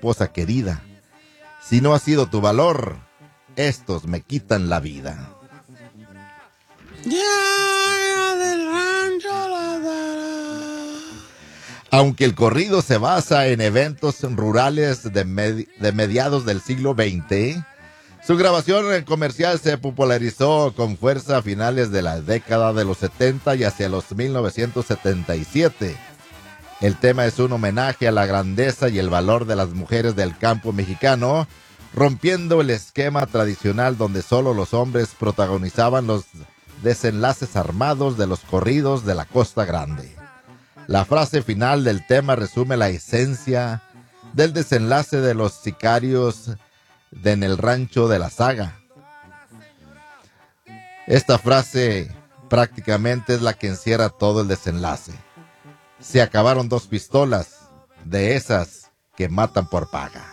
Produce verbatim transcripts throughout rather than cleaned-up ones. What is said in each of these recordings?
esposa querida. Si no ha sido tu valor, estos me quitan la vida. Ya del rancho la dará. Aunque el corrido se basa en eventos rurales de, med- de mediados del siglo veinte, su grabación en comercial se popularizó con fuerza a finales de la década de los setenta y hacia los mil novecientos setenta y siete. El tema es un homenaje a la grandeza y el valor de las mujeres del campo mexicano, rompiendo el esquema tradicional donde solo los hombres protagonizaban los desenlaces armados de los corridos de la Costa Grande. La frase final del tema resume la esencia del desenlace de los sicarios de en el rancho de la saga. Esta frase prácticamente es la que encierra todo el desenlace. Se acabaron dos pistolas, de esas que matan por paga.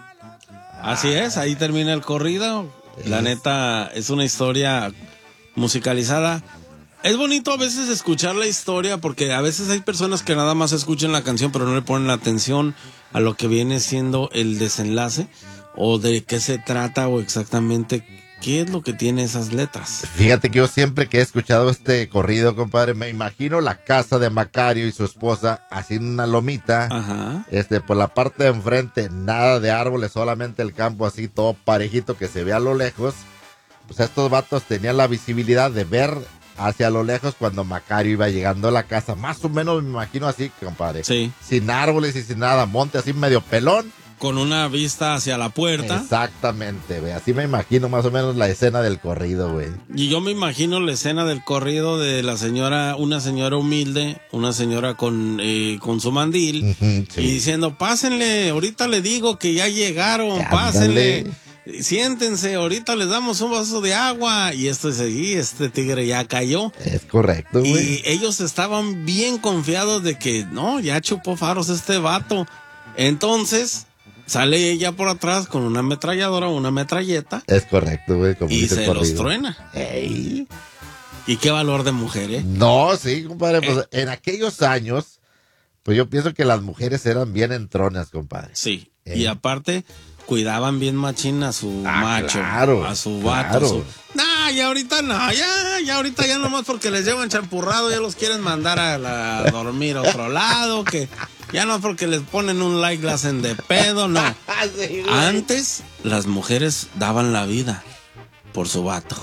Así es, ahí termina el corrido. La neta, es una historia musicalizada. Es bonito a veces escuchar la historia porque a veces hay personas que nada más escuchan la canción pero no le ponen atención a lo que viene siendo el desenlace o de qué se trata o exactamente qué es lo que tiene esas letras. Fíjate que yo siempre que he escuchado este corrido, compadre, me imagino la casa de Macario y su esposa haciendo una lomita. Ajá. Este, por la parte de enfrente, nada de árboles, solamente el campo así todo parejito que se ve a lo lejos. Pues estos vatos tenían la visibilidad de ver hacia lo lejos cuando Macario iba llegando a la casa. Más o menos me imagino así, compadre. Sí. Sin árboles y sin nada, monte así medio pelón. Con una vista hacia la puerta. Exactamente, güey. Así me imagino más o menos la escena del corrido, güey. Y yo me imagino la escena del corrido de la señora, una señora humilde, una señora con, eh, con su mandil, Uh-huh, sí. y diciendo, pásenle, ahorita le digo que ya llegaron, Ándale. pásenle, siéntense, ahorita les damos un vaso de agua. Y esto es allí, este tigre ya cayó. Es correcto, güey. Y ellos estaban bien confiados de que, no, ya chupó faros este vato. Entonces sale ella por atrás con una ametralladora, una metralleta. Es correcto, güey. Como Y dice el se los corrido. truena. Ey. Y qué valor de mujer, ¿eh? No, sí, compadre. Pues en aquellos años, pues yo pienso que las mujeres eran bien entronas, compadre. Sí. Eh. Y aparte, cuidaban bien machín a su Ah, macho. claro, A su vato. claro. Su... Nah, ya ahorita no, ya, ya ahorita ya nomás porque les llevan champurrado, ya los quieren mandar a, la- a dormir a otro lado, que ya no porque les ponen un like la hacen de pedo, no. Sí, güey. Antes, las mujeres daban la vida por su vato.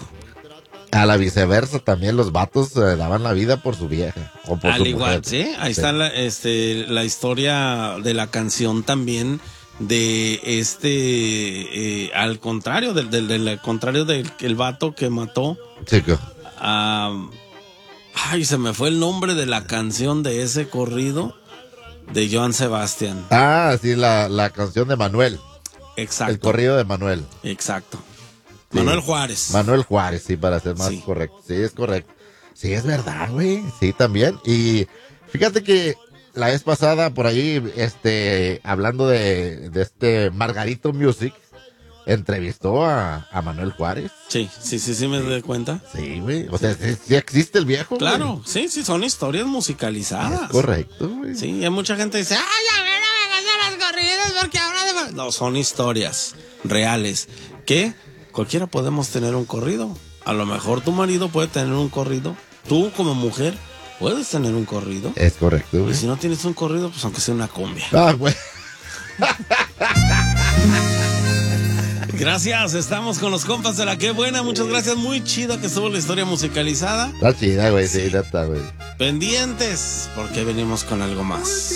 A la viceversa, también los vatos eh, daban la vida por su vieja. O por Al su igual, mujer. sí, ahí Sí. está la, este, la historia de la canción también de este, eh, al contrario, del, del, del contrario del el vato que mató Chico. a... Ay, se me fue el nombre de la canción de ese corrido de Joan Sebastián. Ah, sí, la, la canción de Manuel. Exacto. El corrido de Manuel. Exacto. Sí. Manuel Juárez. Manuel Juárez, sí, para ser más Sí. correcto. Sí, es correcto. Sí, es verdad, güey. Sí, también. Y fíjate que la vez pasada, por ahí, este, hablando de, de este Margarito Music, entrevistó a, a Manuel Juárez. Sí, sí, sí, sí me doy cuenta. Sí, güey. O sea, sí, sí existe el viejo, güey. Claro, sí, sí, son historias musicalizadas. Es correcto, güey. Sí, y hay mucha gente que dice, ay, a ver, no me gustan las corridas porque habla de... No, son historias reales que cualquiera podemos tener un corrido. A lo mejor tu marido puede tener un corrido. Tú como mujer puedes tener un corrido. Es correcto, Y güey. si no tienes un corrido, pues aunque sea una cumbia. Ah, güey. Gracias, estamos con los compas de la Qué Buena. Muchas gracias, muy chida que estuvo la historia musicalizada. Está chida, güey. Sí, ya está, güey. Pendientes, porque venimos con algo más.